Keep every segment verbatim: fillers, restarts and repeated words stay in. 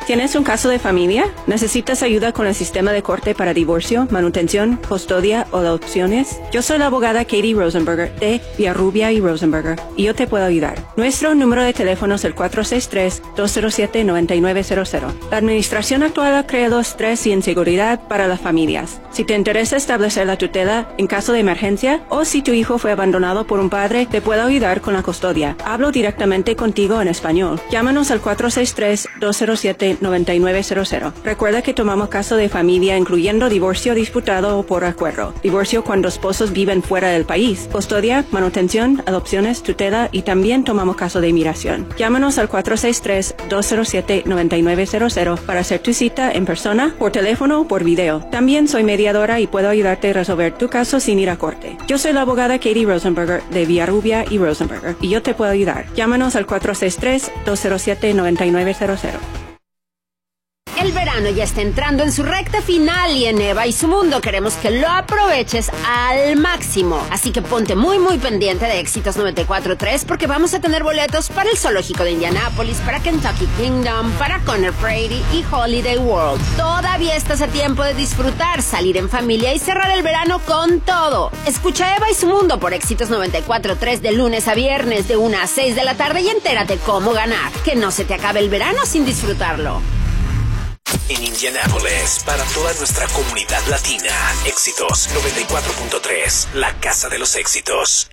¿Tienes un caso de familia? ¿Necesitas ayuda con el sistema de corte para divorcio, manutención, custodia o adopciones? Yo soy la abogada Katie Rosenberger de Villarrubia y Rosenberger y yo te puedo ayudar. Nuestro número de teléfono es el cuatro seis tres, dos cero siete, nueve nueve cero cero. La administración actual ha creado estrés y inseguridad para las familias. Si te interesa establecer la tutela en caso de emergencia o si tu hijo fue abandonado por un padre, te puedo ayudar con la custodia. Hablo directamente contigo en español. Llámanos al cuatro seis tres, dos cero siete, nueve nueve cero cero. Recuerda que tomamos caso de familia incluyendo divorcio disputado o por acuerdo, divorcio cuando esposos viven fuera del país, custodia, manutención, adopciones, tutela y también tomamos caso de inmigración. Llámanos al cuatro seis tres, dos cero siete, nueve nueve cero cero para hacer tu cita en persona, por teléfono o por video. También soy mediadora y puedo ayudarte a resolver tu caso sin ir a corte. Yo soy la abogada Katie Rosenberger de Villarrubia y Rosenberger y yo te puedo ayudar. Llámanos al cuatro seis tres, dos cero siete, nueve nueve cero cero. El verano ya está entrando en su recta final y en Eva y su mundo queremos que lo aproveches al máximo. Así que ponte muy muy pendiente de Éxitos noventa y cuatro punto tres porque vamos a tener boletos para el Zoológico de Indianápolis, para Kentucky Kingdom, para Conner Prairie y Holiday World. Todavía estás a tiempo de disfrutar, salir en familia y cerrar el verano con todo. Escucha Eva y su mundo por Éxitos noventa y cuatro punto tres de lunes a viernes de una a seis de la tarde y entérate cómo ganar. Que no se te acabe el verano sin disfrutarlo. En Indianápolis, para toda nuestra comunidad latina, Éxitos noventa y cuatro punto tres, la casa de los éxitos.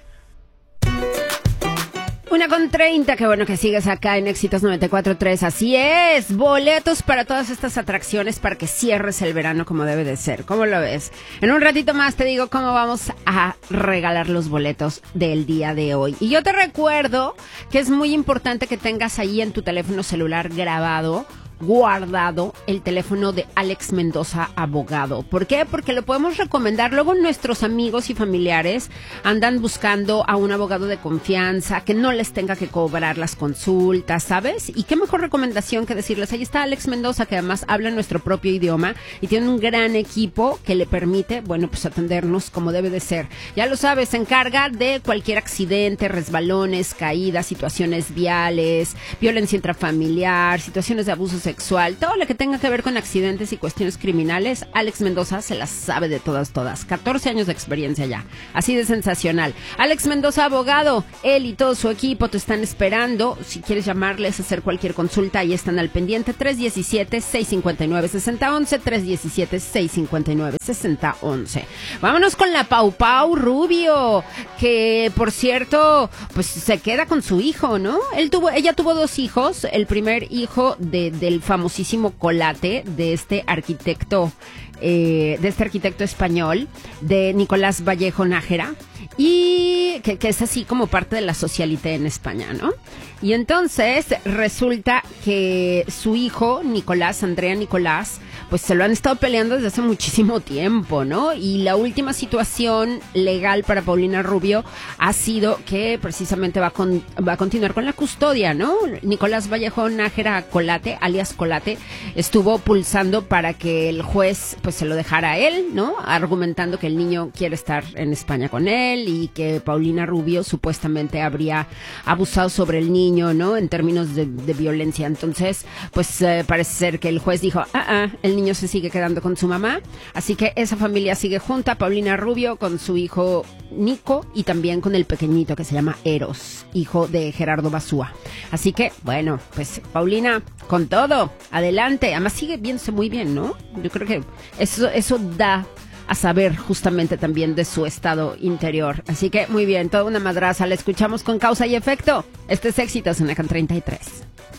Una con treinta, qué bueno que sigues acá en Éxitos noventa y cuatro punto tres, así es, boletos para todas estas atracciones para que cierres el verano como debe de ser, ¿cómo lo ves? En un ratito más te digo cómo vamos a regalar los boletos del día de hoy. Y yo te recuerdo que es muy importante que tengas ahí en tu teléfono celular grabado, guardado el teléfono de Alex Mendoza, abogado. ¿Por qué? Porque lo podemos recomendar. Luego nuestros amigos y familiares andan buscando a un abogado de confianza que no les tenga que cobrar las consultas, ¿sabes? Y qué mejor recomendación que decirles, ahí está Alex Mendoza, que además habla nuestro propio idioma y tiene un gran equipo que le permite, bueno, pues atendernos como debe de ser. Ya lo sabes, se encarga de cualquier accidente, resbalones, caídas, situaciones viales, violencia intrafamiliar, situaciones de abuso sexual, todo lo que tenga que ver con accidentes y cuestiones criminales. Alex Mendoza se las sabe de todas, todas. catorce años de experiencia ya. Así de sensacional. Alex Mendoza, abogado. Él y todo su equipo te están esperando. Si quieres llamarles, hacer cualquier consulta, ahí están al pendiente. tres uno siete, seis cinco nueve, seis cero uno uno. tres uno siete, seis cinco nueve, seis cero uno uno. Vámonos con la Pau Pau Rubio, que por cierto, pues se queda con su hijo, ¿no? Él tuvo, ella tuvo dos hijos. El primer hijo de, del famosísimo Colate, de este arquitecto, eh, de este arquitecto español, de Nicolás Vallejo Nájera, y que, que es así como parte de la socialité en España, ¿no? Y entonces resulta que su hijo, Nicolás, Andrea Nicolás, pues se lo han estado peleando desde hace muchísimo tiempo, ¿no? Y la última situación legal para Paulina Rubio ha sido que precisamente va, con, va a continuar con la custodia, ¿no? Nicolás Vallejo Nájera Colate, alias Colate, estuvo pulsando para que el juez pues se lo dejara a él, ¿no? Argumentando que el niño quiere estar en España con él y que Paulina Rubio supuestamente habría abusado sobre el niño, ¿no? En términos de, de violencia. Entonces, pues eh, parece ser que el juez dijo, ah, ah, el niño se sigue quedando con su mamá, así que esa familia sigue junta, Paulina Rubio con su hijo Nico y también con el pequeñito que se llama Eros, hijo de Gerardo Basúa. Así que, bueno, pues Paulina, con todo, adelante. Además sigue viéndose muy bien, ¿no? Yo creo que eso, eso da a saber justamente también de su estado interior. Así que muy bien, toda una madraza. La escuchamos con causa y efecto. Este es Éxitos en la con treinta y tres.